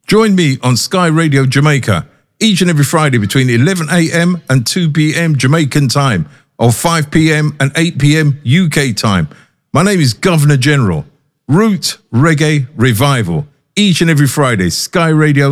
Join me on Sky Radio Jamaica each and every Friday between 11 a.m. and 2 p.m. Jamaican time, or 5 p.m. and 8 p.m. UK time. My name is Governor General. Root Reggae Revival, each and every Friday, Sky Radio